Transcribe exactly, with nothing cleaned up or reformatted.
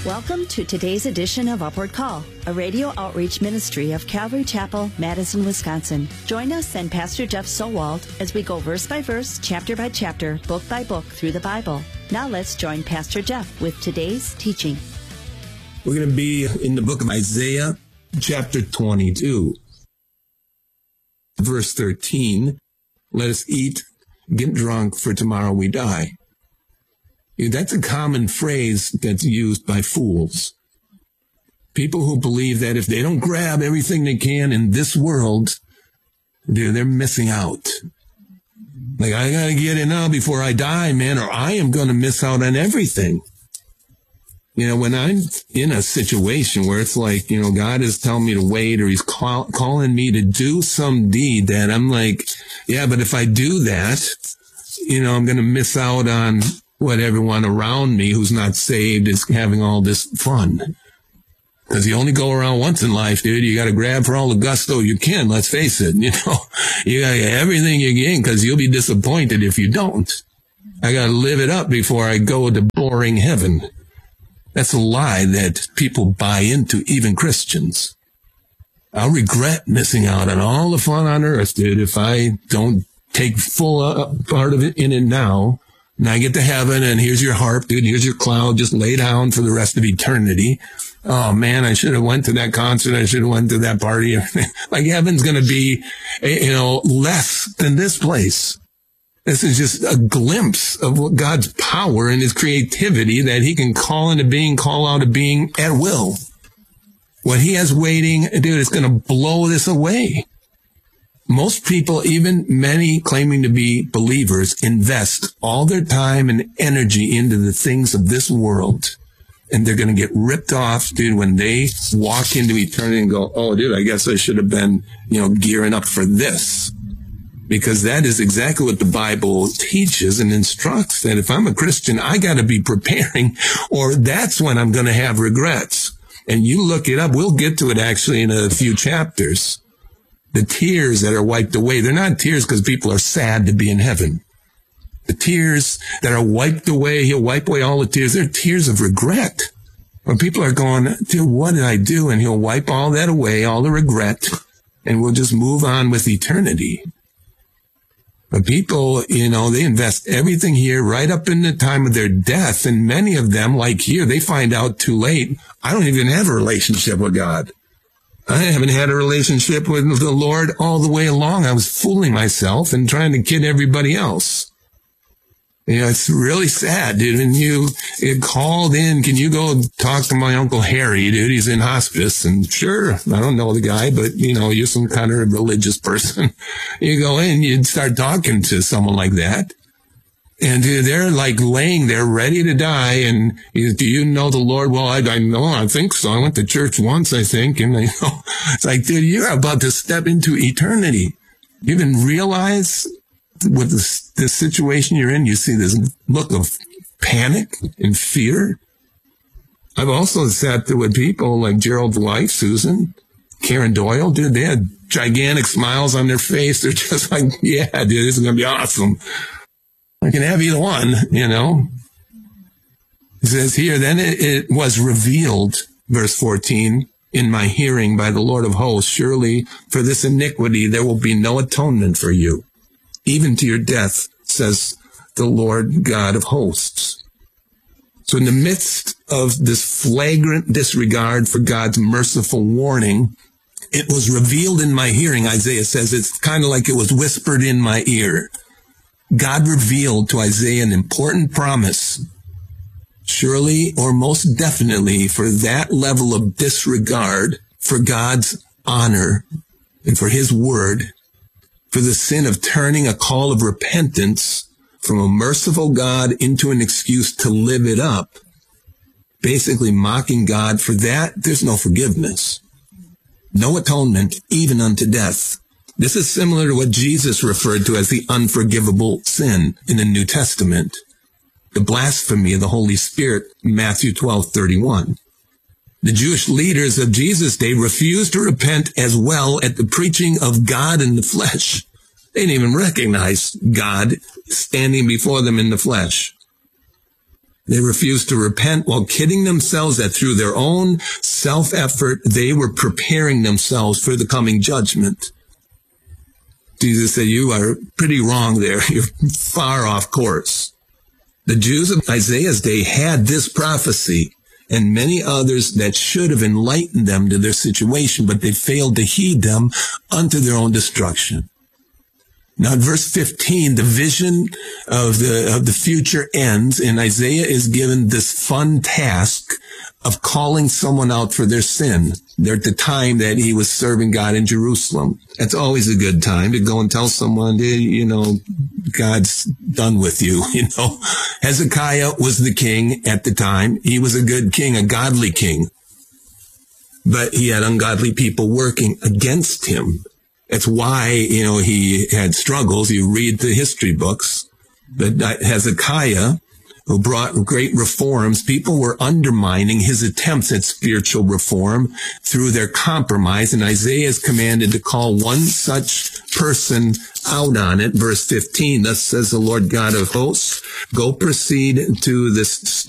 Welcome to today's edition of Upward Call, a radio outreach ministry of Calvary Chapel, Madison, Wisconsin. Join us and Pastor Jeff Sowald as we go verse by verse, chapter by chapter, book by book through the Bible. Now let's join Pastor Jeff with today's teaching. We're going to be in the book of Isaiah, chapter twenty-two, verse thirteen. Let us eat, get drunk, for tomorrow we die. That's a common phrase that's used by fools. People who believe that if they don't grab everything they can in this world, they're, they're missing out. Like, I gotta get it now before I die, man, or I am gonna miss out on everything. You know, when I'm in a situation where it's like, you know, God is telling me to wait, or he's call, calling me to do some deed that I'm like, yeah, but if I do that, you know, I'm gonna miss out on what everyone around me who's not saved is having all this fun. Because you only go around once in life, dude. You got to grab for all the gusto you can. Let's face it. You know, you got to get everything you can, because you'll be disappointed if you don't. I got to live it up before I go to boring heaven. That's a lie that people buy into, even Christians. I'll regret missing out on all the fun on earth, dude, if I don't take full uh, part of it in it now. Now I get to heaven, and here's your harp, dude. Here's your cloud. Just lay down for the rest of eternity. Oh, man, I should have went to that concert. I should have went to that party. Like, heaven's going to be, you know, less than this place. This is just a glimpse of what God's power and his creativity, that he can call into being, call out of being at will. What he has waiting, dude, is going to blow this away. Most people, even many claiming to be believers, invest all their time and energy into the things of this world. And they're going to get ripped off, dude, when they walk into eternity and go, oh, dude, I guess I should have been, you know, gearing up for this. Because that is exactly what the Bible teaches and instructs, that if I'm a Christian, I got to be preparing, or that's when I'm going to have regrets. And you look it up. We'll get to it actually in a few chapters. The tears that are wiped away, they're not tears because people are sad to be in heaven. The tears that are wiped away, he'll wipe away all the tears. They're tears of regret. When people are going, dude, what did I do? And he'll wipe all that away, all the regret, and we'll just move on with eternity. But people, you know, they invest everything here right up in the time of their death. And many of them, like here, they find out too late, I don't even have a relationship with God. I haven't had a relationship with the Lord all the way along. I was fooling myself and trying to kid everybody else. You know, it's really sad, dude. And you it called in, can you go talk to my Uncle Harry, dude? He's in hospice. And sure, I don't know the guy, but, you know, you're some kind of religious person. You go in, you'd start talking to someone like that. And they're like laying there ready to die. And do you know the Lord? Well, I, I know, I think so. I went to church once, I think. And you know, it's like, dude, you're about to step into eternity. You even realize with the, the situation you're in, you see this look of panic and fear. I've also sat there with people like Gerald's wife, Susan, Karen Doyle, dude, they had gigantic smiles on their face. They're just like, yeah, dude, this is going to be awesome. I can have either one, you know. It says here, then it, it was revealed, verse fourteen, in my hearing by the Lord of hosts, surely for this iniquity there will be no atonement for you, even to your death, says the Lord God of hosts. So in the midst of this flagrant disregard for God's merciful warning, it was revealed in my hearing, Isaiah says. It's kind of like it was whispered in my ear. God revealed to Isaiah an important promise. Surely, or most definitely, for that level of disregard for God's honor and for his word, for the sin of turning a call of repentance from a merciful God into an excuse to live it up, basically mocking God, for that, there's no forgiveness. No atonement, even unto death. This is similar to what Jesus referred to as the unforgivable sin in the New Testament. The blasphemy of the Holy Spirit, Matthew twelve thirty-one. The Jewish leaders of Jesus' day refused to repent as well at the preaching of God in the flesh. They didn't even recognize God standing before them in the flesh. They refused to repent while kidding themselves that through their own self-effort, they were preparing themselves for the coming judgment. Jesus said, you are pretty wrong there. You're far off course. The Jews of Isaiah's day had this prophecy and many others that should have enlightened them to their situation, but they failed to heed them unto their own destruction. Now, in verse fifteen, the vision of the of the future ends, and Isaiah is given this fun task of calling someone out for their sin. They're at the time that he was serving God in Jerusalem. It's always a good time to go and tell someone, hey, you know, God's done with you. You know, Hezekiah was the king at the time. He was a good king, a godly king. But he had ungodly people working against him. That's why, you know, he had struggles. You read the history books. But Hezekiah, who brought great reforms, people were undermining his attempts at spiritual reform through their compromise. And Isaiah is commanded to call one such person out on it. Verse fifteen, thus says the Lord God of hosts, go proceed to this